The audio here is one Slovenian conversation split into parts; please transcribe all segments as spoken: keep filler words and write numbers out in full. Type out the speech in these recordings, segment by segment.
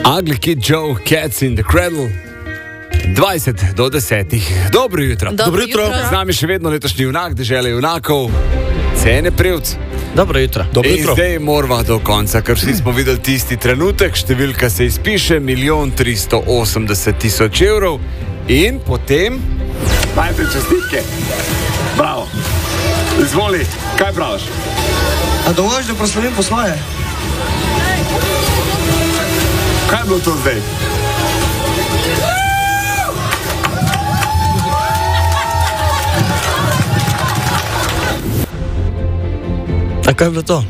Ugly Kid Joe, Cats in the Cradle. dvajset do desetih. Dobro jutro. Dobro jutro. Z nami še vedno letošnji junak, dežele junakov, Cene Prevc. Dobro jutro. Dobro jutro. In zdaj morava do konca, ker vsi smo videli tisti trenutek, številka se izpiše, milijon tristo osemdeset tisoč evrov. In potem... Najprej čestitke. Bravo. Izvoli, kaj praviš? A dovolj, da proslavim po svoje? Kaj je bilo to zdaj? A kaj je bilo to?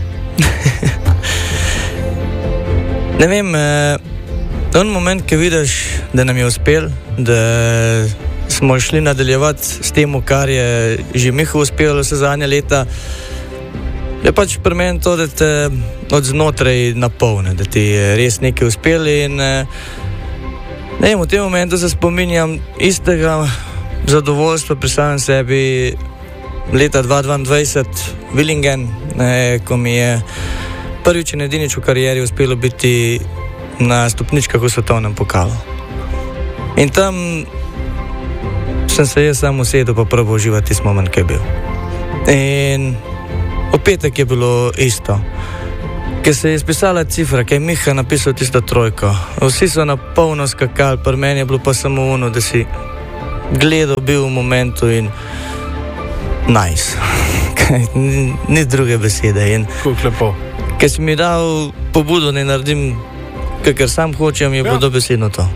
Ne vem, eh, on moment, ki vidiš, da nam je uspel, da smo šli nadaljevati s tem, kar je že Miha uspelo vse zadnje leta, je pač pri meni to, da te od znotraj napolne, da ti je res nekaj uspelo in eh, ne vem, v tem momentu se spominjam istega zadovoljstva pri samem sebi leta dva tisoč dvaindvajset Willingen, ne, ko mi je prvič in edinič v karieri uspelo biti na stopničkah v svetovnem pokalu. In tam sem se jaz sam usedel pa probal uživati tisti moment, ki je bil. In v petek je bilo isto. Ker se je izpisala cifra, ki je Miha napisal tisto trojko. Vsi so na polno skakali, pri meni je bilo pa samo ono, da si gledal bil v momentu in nice. Ni, ni druge besede. In kako lepo. Ker si mi dal pobudo, ne naredim, ker sam hočem, je bilo ja. dobesedno to.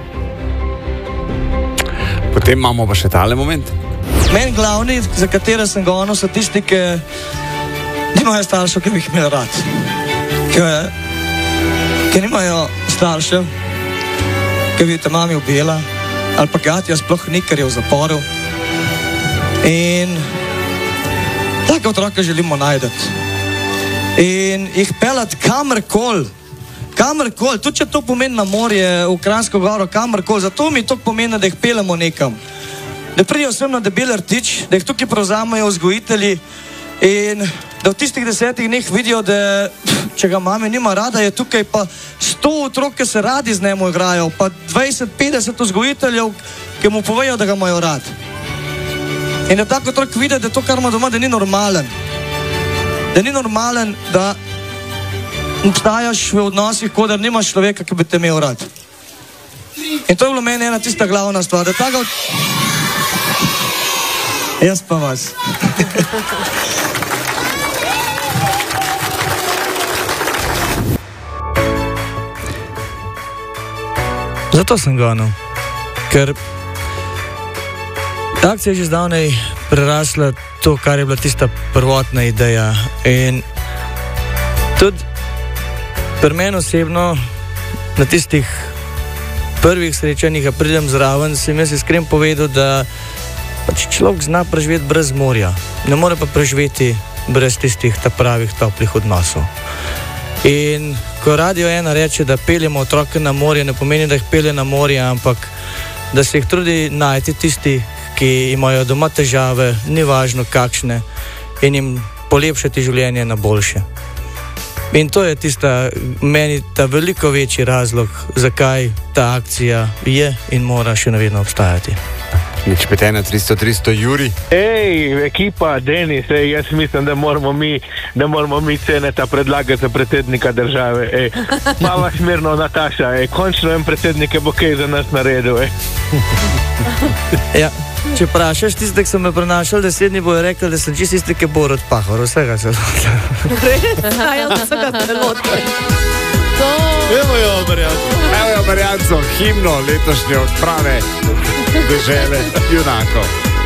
Potem imamo pa še tale moment. Meni glavni, za katere sem gonil, so tisti, ki nimajo staršev, ki bi jih imeli rad. Ki, ki nimajo staršev, ki bi te mami ubila, ali pa gatja sploh ni, ker je v zaporu. In take otroke želimo najdeti. In jih pelati kamorkoli, kamorkoli, tudi če to pomeni na morje, v Kranjsko goro, kamorkoli, zato mi to pomeni, da jih pelemo nekam. Da pridejo sem na Debeli rtič, da jih tukaj prevzamejo vzgojitelji in da v tistih desetih dneh vidijo, da če ga mame nima rada, je tukaj pa sto otrok, ki se radi z njemu igrajo, pa dvajset petdeset vzgojiteljev, ki mu povejo, da ga imajo rad. In da tako otrok vidi, da to, kar ima doma, da ni normalen. Da ni normalen, da obstajaš v odnosih, kot da nimaš človeka, ki bi te imel rad. In to je bilo meni ena tista glavna stvar, da tako... Jaz pa vas. Zato sem gonil, ker akcija je že zdavnej prerasla to, kar je bila tista prvotna ideja. In tudi pri meni osebno na tistih prvih srečanjih, a pridem zraven, sem jaz iskren povedal, da pač človek zna preživeti brez morja, ne more pa preživeti brez tistih ta pravih toplih odnosov. In ko Radio ena reče, da peljemo otroke na morje, ne pomeni, da jih pelje na morje, ampak da se jih trudi najti tisti, ki imajo doma težave, ni važno kakšne, in jim polepšati življenje na boljše. In to je tista, meni ta veliko večji razlog, zakaj ta akcija je in mora še navedno obstajati. Nič petena, tristo, tristo, Juri. Ej, ekipa, Denis, ej, jaz mislim, da moramo mi, da moramo mi Ceneta predlagati za predsednika države, ej. Mala smirno, Nataša, ej, končno en predsednik je bo kaj za nas naredil, ej. Ja, če vprašaš tiste, ki so me prenašali, deset dni bojo rekli, da sem čist isti, ki bo rod pahor, vsega celota. Ajal, vsega celota. Evo jo, Marjanco. Evo jo, Marjanco, himno letošnje odprave dežele junakov.